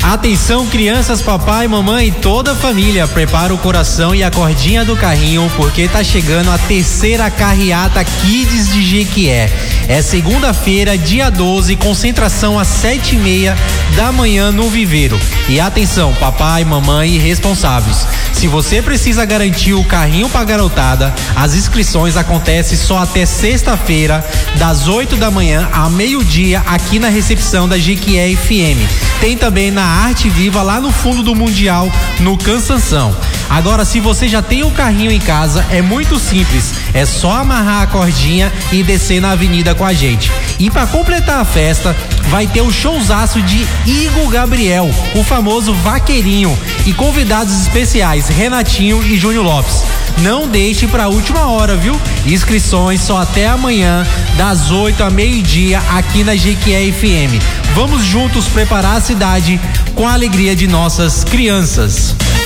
Atenção, crianças, papai, mamãe e toda a família, prepara o coração e a cordinha do carrinho, porque tá chegando a terceira carreata Kids de Jequié. É segunda-feira, dia 12, concentração às 7:30 da manhã no Viveiro. E atenção, papai, mamãe e responsáveis, se você precisa garantir o carrinho pra garotada, as inscrições acontecem só até sexta-feira, das 8 da manhã a meio-dia, aqui na recepção da Jequié FM. Tem também na Arte Viva, lá no fundo do Mundial, no Cansanção. Agora, se você já tem o carrinho em casa, é muito simples. É só amarrar a cordinha e descer na avenida com a gente. E para completar a festa, vai ter o showzaço de Igor Gabriel, o famoso vaqueirinho, e convidados especiais Renatinho e Júnior Lopes. Não deixe para a última hora, viu? Inscrições só até amanhã, das 8 a meio-dia, aqui na Jequié FM. Vamos juntos preparar a cidade com a alegria de nossas crianças.